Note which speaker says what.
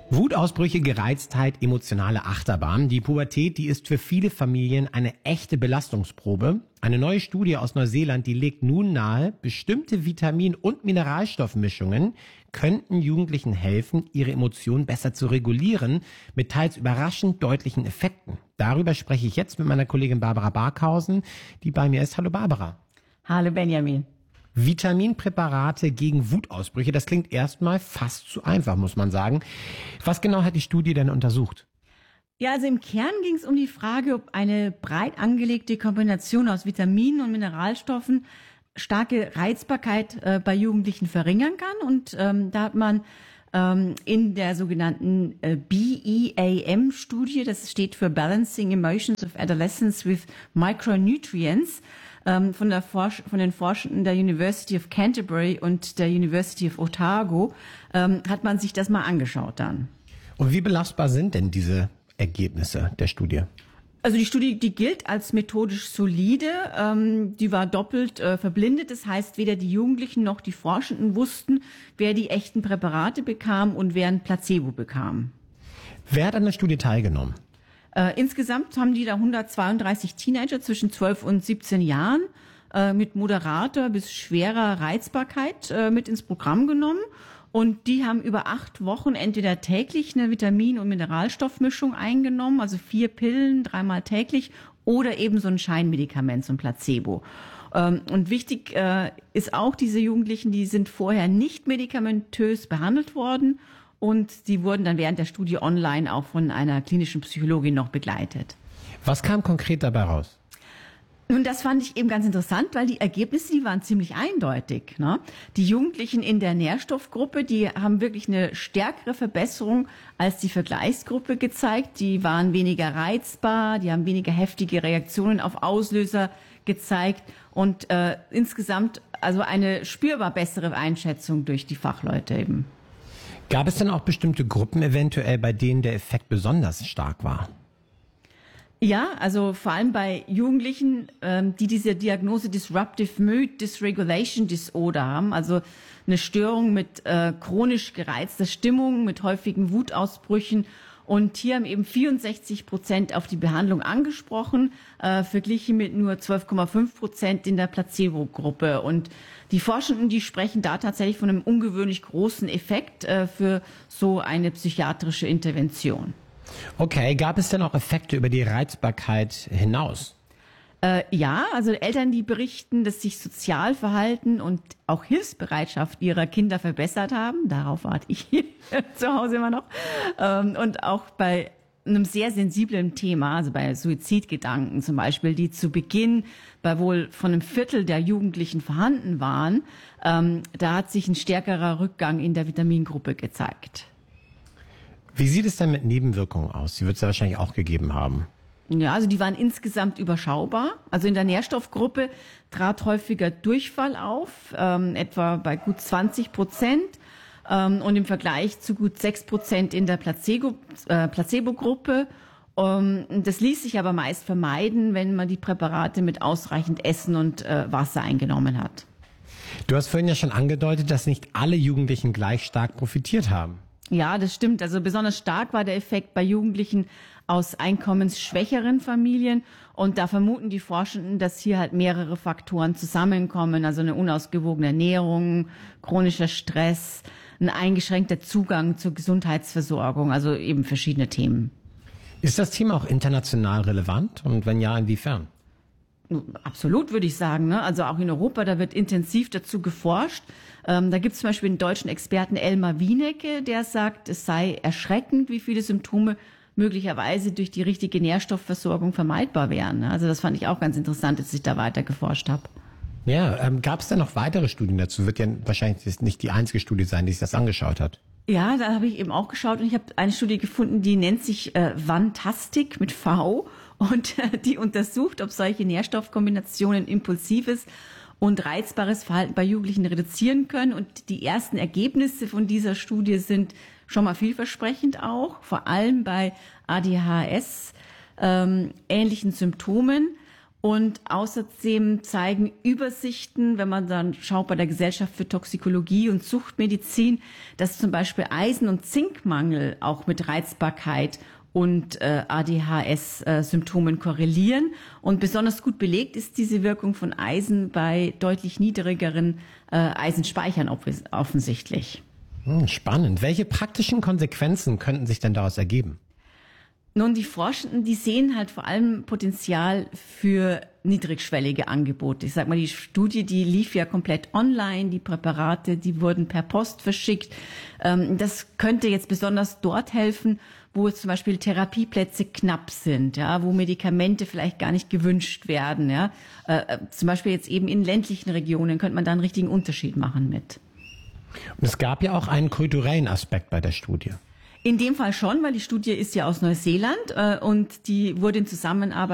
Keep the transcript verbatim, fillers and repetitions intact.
Speaker 1: Wutausbrüche, Gereiztheit, emotionale Achterbahn. Die Pubertät, die ist für viele Familien eine echte Belastungsprobe. Eine neue Studie aus Neuseeland, die legt nun nahe, bestimmte Vitamin- und Mineralstoffmischungen könnten Jugendlichen helfen, ihre Emotionen besser zu regulieren, mit teils überraschend deutlichen Effekten. Darüber spreche ich jetzt mit meiner Kollegin Barbara Barkhausen, die bei mir ist. Hallo Barbara.
Speaker 2: Hallo Benjamin.
Speaker 1: Vitaminpräparate gegen Wutausbrüche, das klingt erstmal fast zu einfach, muss man sagen. Was genau hat die Studie denn untersucht?
Speaker 2: Ja, also im Kern ging es um die Frage, ob eine breit angelegte Kombination aus Vitaminen und Mineralstoffen starke Reizbarkeit äh, bei Jugendlichen verringern kann. Und ähm, da hat man ähm, in der sogenannten äh, B E A M-Studie, das steht für Balancing Emotions of Adolescents with Micronutrients, Von, der Forsch- von den Forschenden der University of Canterbury und der University of Otago ähm, hat man sich das mal angeschaut dann.
Speaker 1: Und wie belastbar sind denn diese Ergebnisse der Studie?
Speaker 2: Also die Studie, die gilt als methodisch solide. Ähm, die war doppelt äh, verblindet. Das heißt, weder die Jugendlichen noch die Forschenden wussten, wer die echten Präparate bekam und wer ein Placebo bekam.
Speaker 1: Wer hat an der Studie teilgenommen?
Speaker 2: Äh, insgesamt haben die da hundertzweiunddreißig Teenager zwischen zwölf und siebzehn Jahren äh, mit moderater bis schwerer Reizbarkeit äh, mit ins Programm genommen. Und die haben über acht Wochen entweder täglich eine Vitamin- und Mineralstoffmischung eingenommen, also vier Pillen, dreimal täglich, oder eben so ein Scheinmedikament, so ein Placebo. Ähm, und wichtig äh, ist auch, diese Jugendlichen, die sind vorher nicht medikamentös behandelt worden. Und die wurden dann während der Studie online auch von einer klinischen Psychologin noch begleitet.
Speaker 1: Was kam konkret dabei raus?
Speaker 2: Nun, das fand ich eben ganz interessant, weil die Ergebnisse, die waren ziemlich eindeutig, ne? Die Jugendlichen in der Nährstoffgruppe, die haben wirklich eine stärkere Verbesserung als die Vergleichsgruppe gezeigt. Die waren weniger reizbar, die haben weniger heftige Reaktionen auf Auslöser gezeigt und äh, insgesamt also eine spürbar bessere Einschätzung durch die Fachleute eben.
Speaker 1: Gab es denn auch bestimmte Gruppen eventuell, bei denen der Effekt besonders stark war?
Speaker 2: Ja, also vor allem bei Jugendlichen, ähm, die diese Diagnose Disruptive Mood Dysregulation Disorder haben, also eine Störung mit äh, chronisch gereizter Stimmung, mit häufigen Wutausbrüchen. Und hier haben eben vierundsechzig Prozent auf die Behandlung angesprochen, äh, verglichen mit nur zwölf Komma fünf Prozent in der Placebo-Gruppe. Und die Forschenden, die sprechen da tatsächlich von einem ungewöhnlich großen Effekt äh, für so eine psychiatrische Intervention.
Speaker 1: Okay, gab es denn auch Effekte über die Reizbarkeit hinaus?
Speaker 2: Äh, ja, also Eltern, die berichten, dass sich Sozialverhalten und auch Hilfsbereitschaft ihrer Kinder verbessert haben. Darauf warte ich zu Hause immer noch. Ähm, und auch bei einem sehr sensiblen Thema, also bei Suizidgedanken zum Beispiel, die zu Beginn bei wohl von einem Viertel der Jugendlichen vorhanden waren, ähm, da hat sich ein stärkerer Rückgang in der Vitamingruppe gezeigt.
Speaker 1: Wie sieht es denn mit Nebenwirkungen aus? Die wird es ja wahrscheinlich auch gegeben haben.
Speaker 2: Ja, also die waren insgesamt überschaubar. Also in der Nährstoffgruppe trat häufiger Durchfall auf, ähm, etwa bei gut zwanzig Prozent. Ähm, und im Vergleich zu gut sechs Prozent in der Placebo, äh, Placebo-Gruppe. Ähm, das ließ sich aber meist vermeiden, wenn man die Präparate mit ausreichend Essen und äh, Wasser eingenommen hat.
Speaker 1: Du hast vorhin ja schon angedeutet, dass nicht alle Jugendlichen gleich stark profitiert haben.
Speaker 2: Ja, das stimmt. Also besonders stark war der Effekt bei Jugendlichen aus einkommensschwächeren Familien. Und da vermuten die Forschenden, dass hier halt mehrere Faktoren zusammenkommen. Also eine unausgewogene Ernährung, chronischer Stress, ein eingeschränkter Zugang zur Gesundheitsversorgung, also eben verschiedene Themen.
Speaker 1: Ist das Thema auch international relevant? Und wenn ja, inwiefern?
Speaker 2: Absolut, würde ich sagen. Ne? Also auch in Europa, da wird intensiv dazu geforscht. Ähm, da gibt es zum Beispiel den deutschen Experten Elmar Wienecke, der sagt, es sei erschreckend, wie viele Symptome möglicherweise durch die richtige Nährstoffversorgung vermeidbar wären. Ne? Also das fand ich auch ganz interessant, dass ich da weiter geforscht habe.
Speaker 1: Ja, ähm, gab es da noch weitere Studien dazu? Wird ja wahrscheinlich nicht die einzige Studie sein, die sich das angeschaut hat.
Speaker 2: Ja, da habe ich eben auch geschaut und ich habe eine Studie gefunden, die nennt sich äh, Vantastic mit V und äh, die untersucht, ob solche Nährstoffkombinationen impulsives und reizbares Verhalten bei Jugendlichen reduzieren können. Und die ersten Ergebnisse von dieser Studie sind schon mal vielversprechend auch, vor allem bei A D H S, ähm, ähnlichen Symptomen. Und außerdem zeigen Übersichten, wenn man dann schaut bei der Gesellschaft für Toxikologie und Suchtmedizin, dass zum Beispiel Eisen- und Zinkmangel auch mit Reizbarkeit und äh, A D H S-Symptomen korrelieren. Und besonders gut belegt ist diese Wirkung von Eisen bei deutlich niedrigeren äh, Eisenspeichern offens- offensichtlich.
Speaker 1: Hm, spannend. Welche praktischen Konsequenzen könnten sich denn daraus ergeben?
Speaker 2: Nun, die Forschenden, die sehen halt vor allem Potenzial für niedrigschwellige Angebote. Ich sag mal, die Studie, die lief ja komplett online. Die Präparate, die wurden per Post verschickt. Das könnte jetzt besonders dort helfen, wo zum Beispiel Therapieplätze knapp sind, ja, wo Medikamente vielleicht gar nicht gewünscht werden. Ja. Zum Beispiel jetzt eben in ländlichen Regionen könnte man da einen richtigen Unterschied machen mit.
Speaker 1: Und es gab ja auch einen kulturellen Aspekt bei der Studie.
Speaker 2: In dem Fall schon, weil die Studie ist ja aus Neuseeland äh, und die wurde in Zusammenarbeit